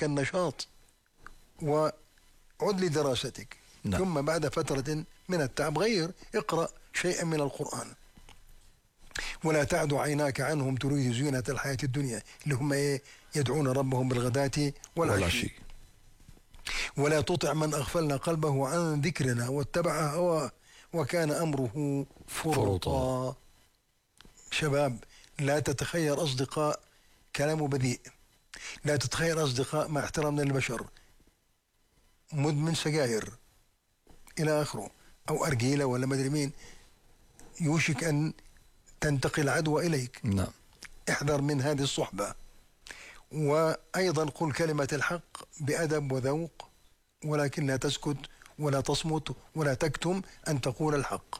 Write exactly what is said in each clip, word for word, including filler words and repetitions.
لك النشاط وعد لدراستك. نعم. ثم بعد فترة من التعب غير اقرأ شيئا من القرآن، ولا تعد عيناك عنهم تريد زينة الحياة الدنيا اللي هم ايه يدعون ربهم بالغداة والعشي. ولا تطع من أغفلنا قلبه عن ذكرنا واتبع هواه وكان أمره فرطا. شباب، لا تتخير أصدقاء كلامه بذيء، لا تتخير أصدقاء مع احترامنا للبشر مدمن سجاير إلى آخره، أو أرجيلة ولا مدري مين، يوشك أن تنتقل عدوى إليك. نعم. احذر من هذه الصحبة. وأيضا قل كلمة الحق بأدب وذوق، ولكن لا تسكت ولا تصمت ولا تكتم أن تقول الحق.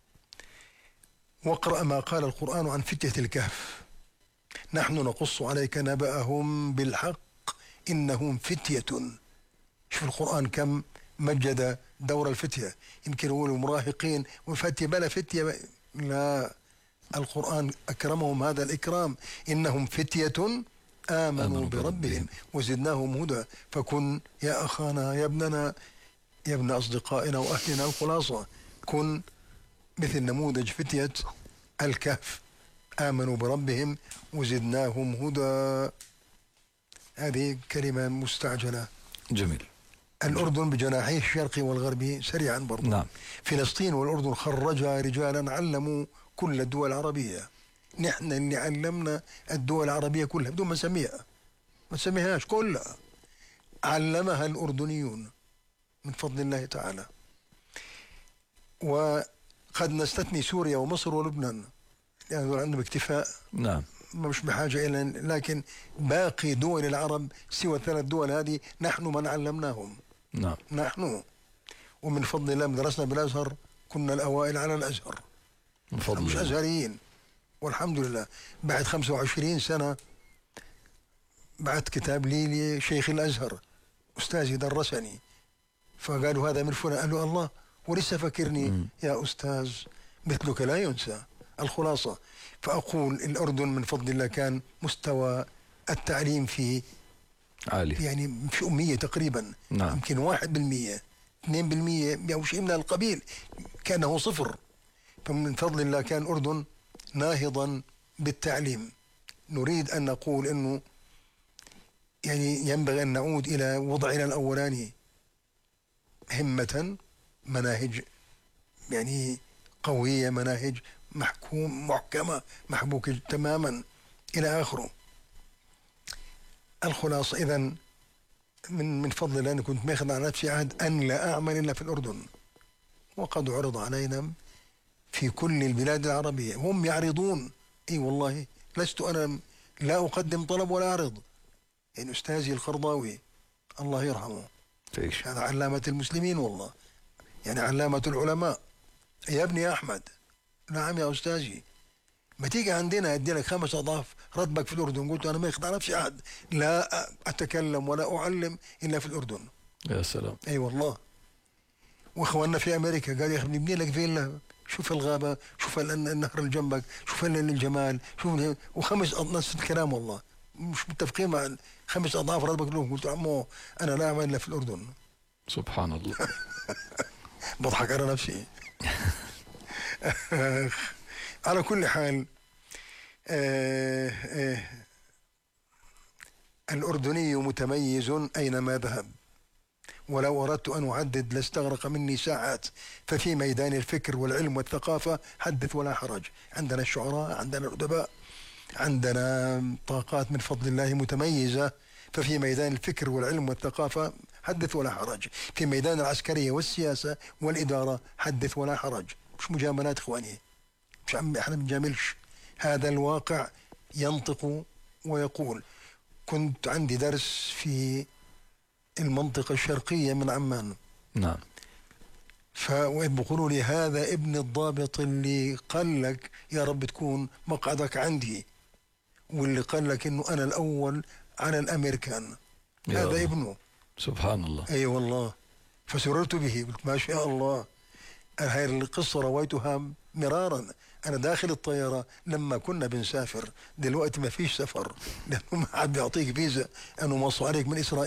واقرأ ما قال القرآن عن فتية الكهف: نحن نقص عليك نبأهم بالحق إنهم فتية. شوف القرآن كم مجد دور الفتية. يمكن يقولوا مراهقين وفتية، بلا فتية، لا، القرآن أكرمهم هذا الإكرام: إنهم فتية آمنوا, آمنوا بربهم وزدناهم هدى. فكن يا أخانا يا ابننا يا ابن أصدقائنا وأهلنا الخلاصة، كن مثل نموذج فتية الكهف: آمنوا بربهم وزدناهم هدى. هذه كلمة مستعجلة. جميل. الأردن بجناحيه الشرقي والغربي سريعا برضو. نعم. فلسطين والأردن خرجا رجالا علموا كل الدول العربية. نحن اللي علمنا الدول العربية كلها بدون ما نسميها، ما نسميهاش كلها، علمها الأردنيون من فضل الله تعالى. وقد نستثني سوريا ومصر ولبنان يعني دول عندهم اكتفاء. نعم. مش بحاجة إلى، لكن باقي دول العرب سوى الثلاث دول هذه نحن من علمناهم. نعم. نحن، ومن فضل الله درسنا بالأزهر، كنا الأوائل على الأزهر، من فضل مش الله. أزهريين، والحمد لله. بعد خمسة وعشرين سنة بعت كتاب لي لشيخ الأزهر أستاذي درسني، فقالوا هذا من فلان، قالوا الله ولسه فكرني. م. يا أستاذ مثلك لا ينسى. الخلاصة، فأقول الأردن من فضل الله كان مستوى التعليم فيه عالي، يعني في أمية تقريبا. نعم. يمكن واحد بالمية اثنين بالمية أو شيء من القبيل، كانه صفر. فمن فضل الله كان الأردن ناهضا بالتعليم. نريد أن نقول أنه يعني ينبغي أن نعود إلى وضعنا الأولاني همة، مناهج يعني قوية، مناهج محكوم محكمة محبوكة تماما إلى آخره. الخلاصة إذن من من فضل الله أن كنت ماخذ على نفسي عهد أن لا أعمل إلا في الأردن، وقد عرض علينا في كل البلاد العربية هم يعرضون. اي والله لست انا لا اقدم طلب ولا اعرض. يعني استاذي القرضاوي الله يرحمه فيش. هذا علامة المسلمين والله، يعني علامة العلماء. يا ابني احمد، نعم يا استاذي، ما تيجي عندنا ادي لك خمس اضعاف راتبك في الاردن. قلت انا ما يخضع نفسي عهد لا اتكلم ولا اعلم الا في الاردن. يا سلام. اي أيوة والله. واخواننا في امريكا قال يا اخي نبني لك فيلا، شوف الغابة، شوف النهر اللي جنبك، شوف الجمال، شوف، وخمس نفس الكلام والله مش متفقين مع خمس أضعاف راتبك لهم. قلت عمو أنا لا أعمل إلا في الأردن. سبحان الله. بضحك على نفسي. على كل حال آه آه الأردني متميز أينما ذهب، ولو أردت أن أعدد لاستغرق مني ساعات. ففي ميدان الفكر والعلم والثقافة حدث ولا حرج. عندنا الشعراء، عندنا الأدباء، عندنا طاقات من فضل الله متميزة. ففي ميدان الفكر والعلم والثقافة حدث ولا حرج. في ميدان العسكرية والسياسة والإدارة حدث ولا حرج. مش مجاملات إخواني، مش عم احنا بنجاملش، هذا الواقع ينطق ويقول. كنت عندي درس في المنطقة الشرقية من عمان. نعم. فوإذ بيقولوا لي هذا ابن الضابط اللي قال لك يا رب تكون مقعدك عندي، واللي قال لك انه انا الاول على الامريكان، هذا الله. ابنه. سبحان الله. اي أيوة والله. فسررت به، قلت ما شاء الله. هاي القصة رويتها مرارا. أنا داخل الطيارة لما كنا بنسافر، دلوقتي ما فيش سفر لأنه ما حد بيعطيك فيزا أنه موصوا عليك من إسرائيل.